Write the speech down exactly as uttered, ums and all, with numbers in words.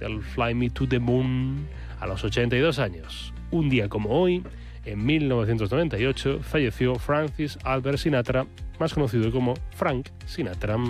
del Fly Me to the Moon a los ochenta y dos años. Un día como hoy, en mil novecientos noventa y ocho, falleció Francis Albert Sinatra, más conocido como Frank Sinatra.